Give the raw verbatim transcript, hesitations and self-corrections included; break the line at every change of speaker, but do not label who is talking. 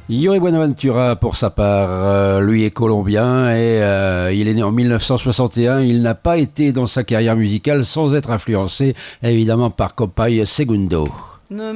Joey Buenaventura, pour sa part, euh, lui est colombien et euh, il est né en mille neuf cent soixante et un. Il n'a pas été dans sa carrière musicale sans être influencé, évidemment, par Compay Segundo.